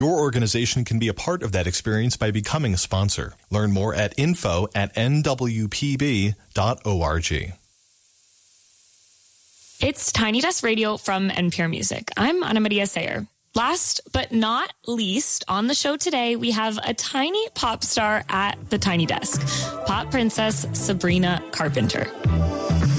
Your organization can be a part of that experience by becoming a sponsor. Learn more at info@nwpb.org. It's Tiny Desk Radio from NPR Music. I'm Ana Maria Sayer. Last but not least, on the show today, we have a tiny pop star at the Tiny Desk, pop princess Sabrina Carpenter.